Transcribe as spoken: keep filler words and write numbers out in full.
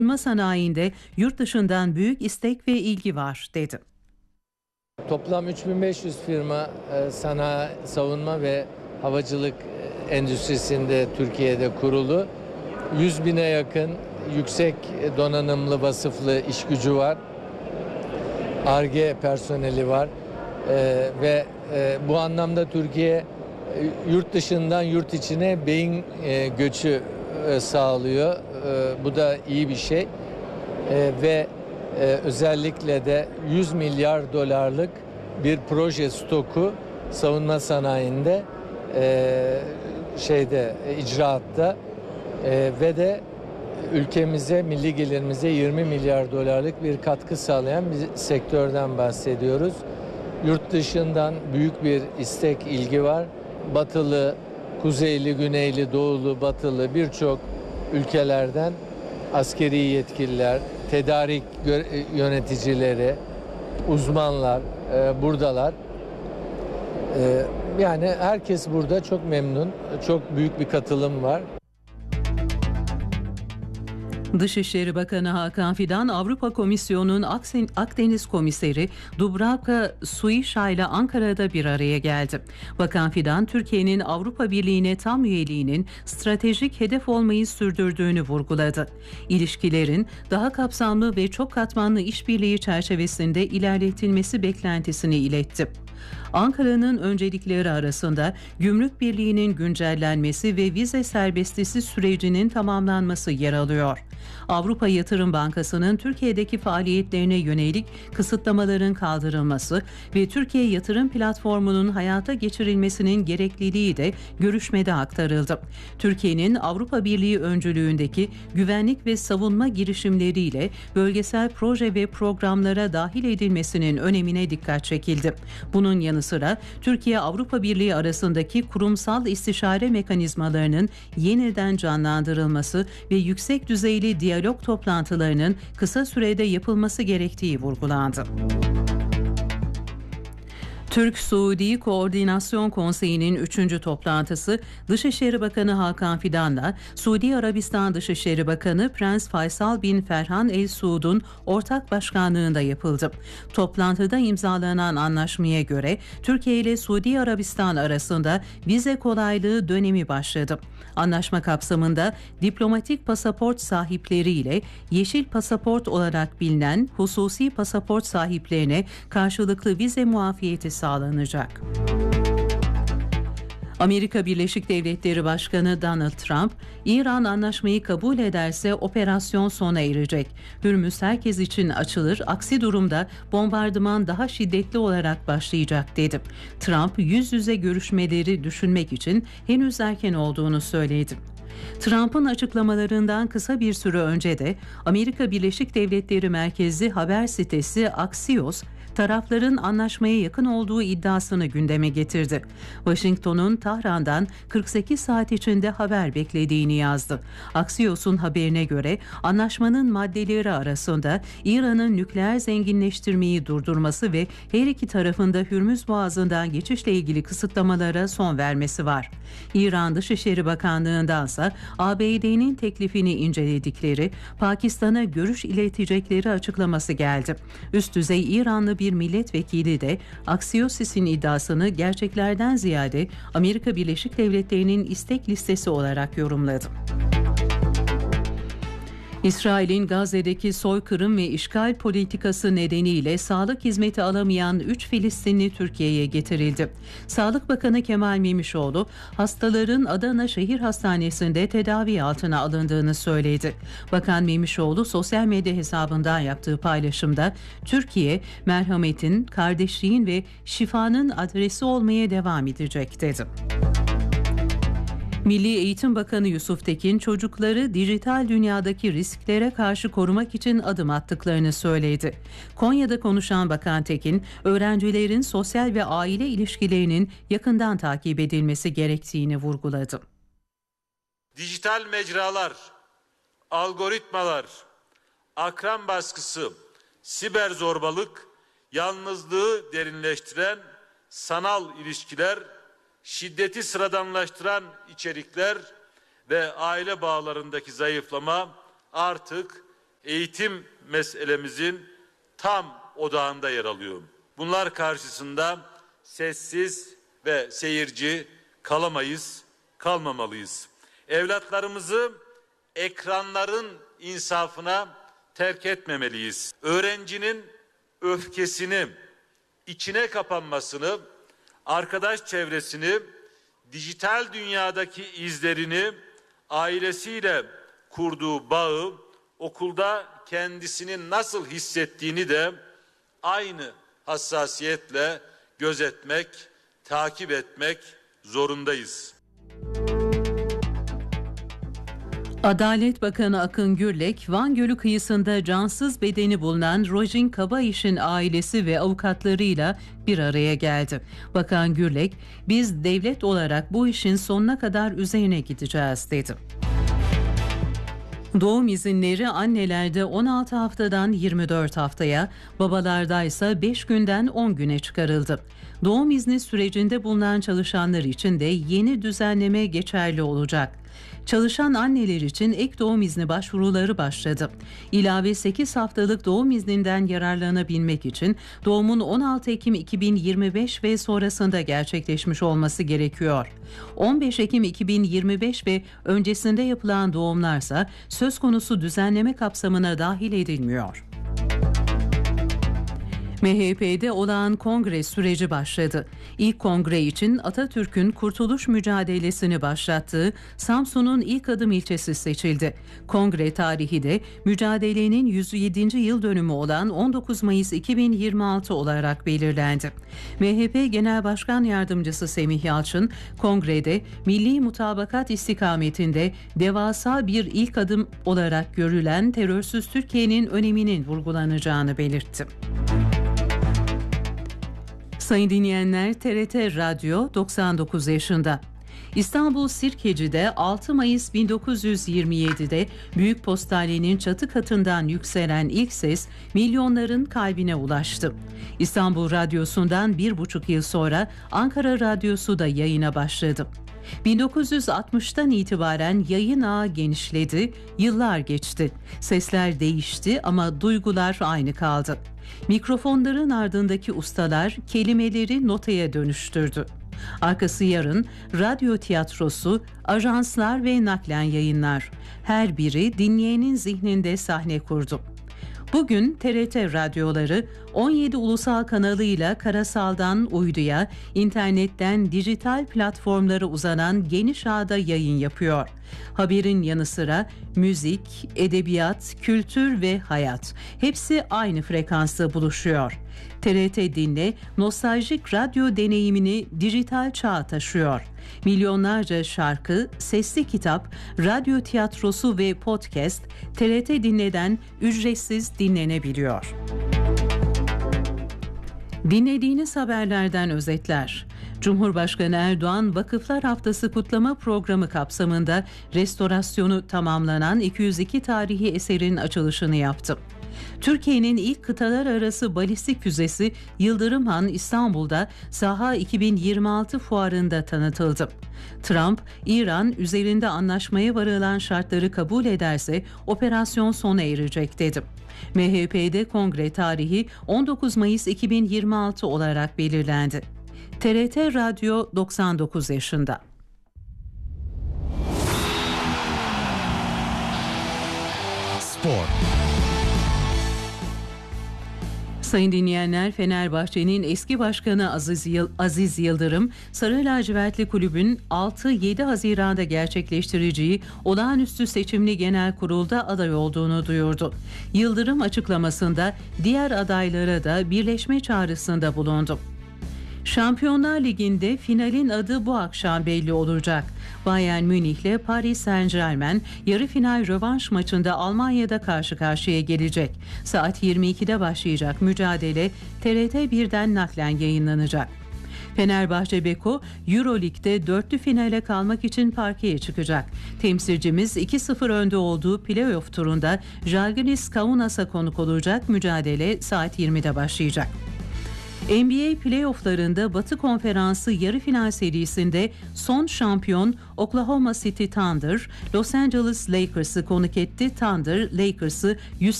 savunma sanayinde yurt dışından büyük istek ve ilgi var, dedi. Toplam üç bin beş yüz firma sanayi, savunma ve havacılık endüstrisinde Türkiye'de kurulu. yüz bine yakın yüksek donanımlı vasıflı iş gücü var. Ar-Ge personeli var. Ee, ve e, bu anlamda Türkiye e, yurt dışından yurt içine beyin e, göçü e, sağlıyor. E, bu da iyi bir şey. E, ve e, özellikle de yüz milyar dolarlık bir proje stoku savunma sanayinde e, şeyde e, icraatta e, ve de ülkemize, milli gelirimize yirmi milyar dolarlık bir katkı sağlayan bir sektörden bahsediyoruz. Yurt dışından büyük bir istek, ilgi var. Batılı, kuzeyli, güneyli, doğulu, batılı birçok ülkelerden askeri yetkililer, tedarik yöneticileri, uzmanlar e, buradalar. E, yani herkes burada çok memnun, çok büyük bir katılım var. Dışişleri Bakanı Hakan Fidan, Avrupa Komisyonu'nun Akdeniz Komiseri Dubravka Šuica ile Ankara'da bir araya geldi. Bakan Fidan, Türkiye'nin Avrupa Birliği'ne tam üyeliğinin stratejik hedef olmayı sürdürdüğünü vurguladı. İlişkilerin daha kapsamlı ve çok katmanlı işbirliği çerçevesinde ilerletilmesi beklentisini iletti. Ankara'nın öncelikleri arasında Gümrük Birliği'nin güncellenmesi ve vize serbestisi sürecinin tamamlanması yer alıyor. Avrupa Yatırım Bankası'nın Türkiye'deki faaliyetlerine yönelik kısıtlamaların kaldırılması ve Türkiye Yatırım Platformu'nun hayata geçirilmesinin gerekliliği de görüşmede aktarıldı. Türkiye'nin Avrupa Birliği öncülüğündeki güvenlik ve savunma girişimleriyle bölgesel proje ve programlara dahil edilmesinin önemine dikkat çekildi. Bunun yanı sıra Türkiye-Avrupa Birliği arasındaki kurumsal istişare mekanizmalarının yeniden canlandırılması ve yüksek düzeyli diyalog toplantılarının kısa sürede yapılması gerektiği vurgulandı. Türk-Suudi Koordinasyon Konseyi'nin üçüncü toplantısı Dışişleri Bakanı Hakan Fidan'la Suudi Arabistan Dışişleri Bakanı Prens Faysal bin Ferhan El Suud'un ortak başkanlığında yapıldı. Toplantıda imzalanan anlaşmaya göre Türkiye ile Suudi Arabistan arasında vize kolaylığı dönemi başladı. Anlaşma kapsamında diplomatik pasaport sahipleri ile yeşil pasaport olarak bilinen hususi pasaport sahiplerine karşılıklı vize muafiyeti sağlanacak. Amerika Birleşik Devletleri Başkanı Donald Trump, İran anlaşmayı kabul ederse operasyon sona erecek. Hürmüz herkes için açılır, aksi durumda bombardıman daha şiddetli olarak başlayacak, dedi. Trump, yüz yüze görüşmeleri düşünmek için henüz erken olduğunu söyledi. Trump'ın açıklamalarından kısa bir süre önce de Amerika Birleşik Devletleri merkezli haber sitesi Axios, tarafların anlaşmaya yakın olduğu iddiasını gündeme getirdi. Washington'un Tahran'dan kırk sekiz saat içinde haber beklediğini yazdı. Axios'un haberine göre anlaşmanın maddeleri arasında İran'ın nükleer zenginleştirmeyi durdurması ve her iki tarafında Hürmüz Boğazı'ndan geçişle ilgili kısıtlamalara son vermesi var. İran Dışişleri Bakanlığı'ndansa A B D'nin teklifini inceledikleri, Pakistan'a görüş iletecekleri açıklaması geldi. Üst düzey İranlı bir milletvekili de Axios'in iddiasını gerçeklerden ziyade Amerika Birleşik Devletleri'nin istek listesi olarak yorumladı. İsrail'in Gazze'deki soykırım ve işgal politikası nedeniyle sağlık hizmeti alamayan üç Filistinli Türkiye'ye getirildi. Sağlık Bakanı Kemal Memişoğlu, hastaların Adana Şehir Hastanesi'nde tedavi altına alındığını söyledi. Bakan Memişoğlu sosyal medya hesabından yaptığı paylaşımda, Türkiye, merhametin, kardeşliğin ve şifanın adresi olmaya devam edecek, dedi. Milli Eğitim Bakanı Yusuf Tekin, çocukları dijital dünyadaki risklere karşı korumak için adım attıklarını söyledi. Konya'da konuşan Bakan Tekin, öğrencilerin sosyal ve aile ilişkilerinin yakından takip edilmesi gerektiğini vurguladı. Dijital mecralar, algoritmalar, akran baskısı, siber zorbalık, yalnızlığı derinleştiren sanal ilişkiler, şiddeti sıradanlaştıran içerikler ve aile bağlarındaki zayıflama artık eğitim meselemizin tam odağında yer alıyor. Bunlar karşısında sessiz ve seyirci kalamayız, kalmamalıyız. Evlatlarımızı ekranların insafına terk etmemeliyiz. Öğrencinin öfkesini, içine kapanmasını, arkadaş çevresini, dijital dünyadaki izlerini, ailesiyle kurduğu bağı, okulda kendisini nasıl hissettiğini de aynı hassasiyetle gözetmek, takip etmek zorundayız. Adalet Bakanı Akın Gürlek, Van Gölü kıyısında cansız bedeni bulunan Rojin Kabayiş'in ailesi ve avukatlarıyla bir araya geldi. Bakan Gürlek, "Biz devlet olarak bu işin sonuna kadar üzerine gideceğiz," dedi. Doğum izinleri annelerde on altı haftadan yirmi dört haftaya, babalardaysa beş günden on güne çıkarıldı. Doğum izni sürecinde bulunan çalışanlar için de yeni düzenleme geçerli olacak. Çalışan anneler için ek doğum izni başvuruları başladı. İlave sekiz haftalık doğum izninden yararlanabilmek için doğumun on altı Ekim iki bin yirmi beş ve sonrasında gerçekleşmiş olması gerekiyor. on beş Ekim iki bin yirmi beş ve öncesinde yapılan doğumlarsa söz konusu düzenleme kapsamına dahil edilmiyor. M H P'de olağan kongre süreci başladı. İlk kongre için Atatürk'ün kurtuluş mücadelesini başlattığı Samsun'un ilk adım ilçesi seçildi. Kongre tarihi de mücadelenin yüz yedinci yıl dönümü olan on dokuz Mayıs iki bin yirmi altı olarak belirlendi. M H P Genel Başkan Yardımcısı Semih Yalçın, kongrede milli mutabakat istikametinde devasa bir ilk adım olarak görülen terörsüz Türkiye'nin öneminin vurgulanacağını belirtti. Sayın dinleyenler, T R T Radyo doksan dokuz yaşında. İstanbul Sirkeci'de altı Mayıs bin dokuz yüz yirmi yedi'de Büyük Postane'nin çatı katından yükselen ilk ses milyonların kalbine ulaştı. İstanbul Radyosu'ndan bir buçuk yıl sonra Ankara Radyosu da yayına başladı. bin dokuz yüz altmış'tan itibaren yayın ağı genişledi, yıllar geçti. Sesler değişti ama duygular aynı kaldı. Mikrofonların ardındaki ustalar kelimeleri notaya dönüştürdü. Arkası yarın radyo tiyatrosu, ajanslar ve naklen yayınlar. Her biri dinleyenin zihninde sahne kurdu. Bugün T R T radyoları on yedi ulusal kanalıyla karasaldan uyduya, internetten dijital platformlara uzanan geniş ağda yayın yapıyor. Haberin yanı sıra müzik, edebiyat, kültür ve hayat hepsi aynı frekansta buluşuyor. T R T Dinle nostaljik radyo deneyimini dijital çağa taşıyor. Milyonlarca şarkı, sesli kitap, radyo tiyatrosu ve podcast T R T Dinle'den ücretsiz dinlenebiliyor. Dinlediğiniz haberlerden özetler. Cumhurbaşkanı Erdoğan, Vakıflar Haftası kutlama programı kapsamında restorasyonu tamamlanan iki yüz iki tarihi eserin açılışını yaptı. Türkiye'nin ilk kıtalar arası balistik füzesi Yıldırım Han İstanbul'da Saha iki bin yirmi altı fuarında tanıtıldı. Trump, İran üzerinde anlaşmaya varılan şartları kabul ederse operasyon sona erecek dedi. M H P'de kongre tarihi on dokuz Mayıs iki bin yirmi altı olarak belirlendi. T R T Radyo doksan dokuz yaşında. Spor. Sayın dinleyenler, Fenerbahçe'nin eski başkanı Aziz, Yıl- Aziz Yıldırım, Sarı Lacivertli Kulübün altı yedi Haziran'da gerçekleştireceği olağanüstü seçimli genel kurulda aday olduğunu duyurdu. Yıldırım açıklamasında diğer adaylara da birleşme çağrısında bulundu. Şampiyonlar Ligi'nde finalin adı bu akşam belli olacak. Bayern Münih ile Paris Saint-Germain yarı final rövanş maçında Almanya'da karşı karşıya gelecek. Saat yirmi iki'de başlayacak mücadele T R T bir'den naklen yayınlanacak. Fenerbahçe Beko Euroleague'de dörtlü finale kalmak için parkeye çıkacak. Temsilcimiz iki sıfır önde olduğu play-off turunda Žalgiris Kaunas'a konuk olacak. Mücadele saat yirmi'de başlayacak. N B A playofflarında Batı Konferansı yarı final serisinde son şampiyon Oklahoma City Thunder, Los Angeles Lakers'ı konuk etti. Thunder, Lakers'ı yüz